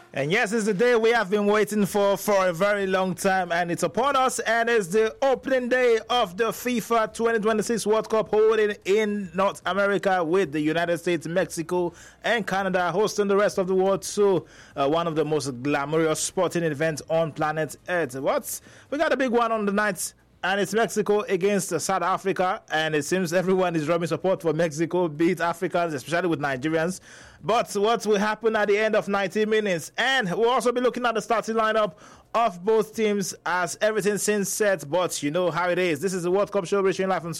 And yes, it's the day we have been waiting for a very long time, and it's upon us, and it's the opening day of the FIFA 2026 World Cup holding in North America, with the United States, Mexico, and Canada hosting the rest of the world to one of the most glamorous sporting events on planet Earth. We got a big one on the night, and it's Mexico against South Africa, and it seems everyone is rubbing support for Mexico, be it Africans, especially with Nigerians. But what will happen at the end of 90 minutes? And we'll also be looking at the starting lineup of both teams as everything seems set, but you know how it is. This is the World Cup show, reaching live on